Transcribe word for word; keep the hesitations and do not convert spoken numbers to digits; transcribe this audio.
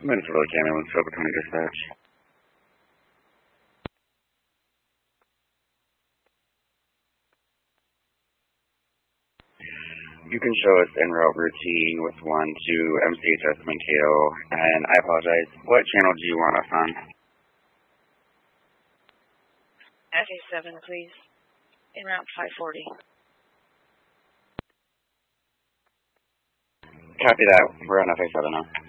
Minnesota County, Minnesota County Dispatch. You can show us en route routine with one to M C H S Mankato, and I apologize. What channel do you want us on? F A seven, please. En route five forty. Copy that. We're on F A seven now.